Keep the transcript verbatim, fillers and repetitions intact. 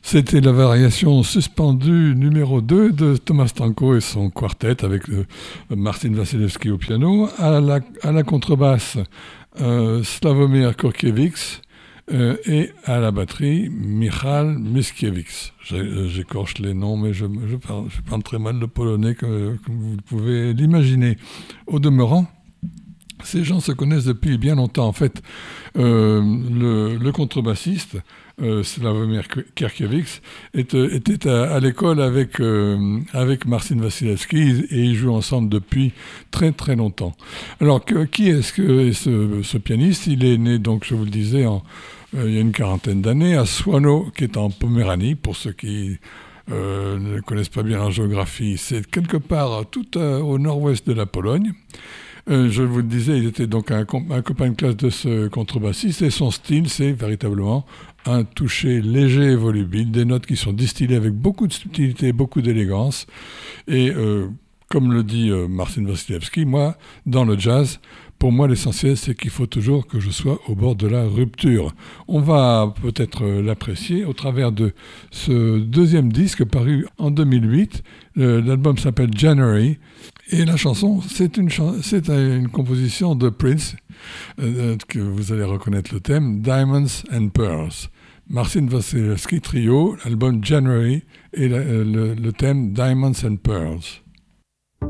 C'était la variation suspendue numéro deux de Thomas Stanko et son quartet avec euh, Martin Vasilevski au piano, à la, à la contrebasse euh, Slavomir Korkiewicz euh, et à la batterie Michal Miskiewicz. J'ai, j'écorche les noms, mais je, je, parle, je parle très mal le polonais comme, comme vous pouvez l'imaginer. Au demeurant, ces gens se connaissent depuis bien longtemps. En fait, euh, le, le contrebassiste, euh, Slavomir Korkiewicz, était à, à l'école avec, euh, avec Marcin Vasilevski et ils jouent ensemble depuis très très longtemps. Alors, que, qui est-ce que est ce, ce pianiste? Il est né, donc, je vous le disais, en, euh, il y a une quarantaine d'années, à Swano, qui est en Poméranie, pour ceux qui euh, ne connaissent pas bien la géographie. C'est quelque part tout à, au nord-ouest de la Pologne. Euh, je vous le disais, il était donc un, un copain de classe de ce contrebassiste et son style, c'est véritablement un toucher léger et volubile, des notes qui sont distillées avec beaucoup de subtilité, beaucoup d'élégance. Et euh, comme le dit euh, Marcin Vasilevski, moi, dans le jazz, pour moi, l'essentiel, c'est qu'il faut toujours que je sois au bord de la rupture. On va peut-être euh, l'apprécier au travers de ce deuxième disque paru en deux mille huit. Le, l'album s'appelle January. Et la chanson, c'est une, ch- c'est une composition de Prince, euh, que vous allez reconnaître le thème, Diamonds and Pearls. Marcin Vasilevski Trio, l'album January et la, le, le thème Diamonds and Pearls.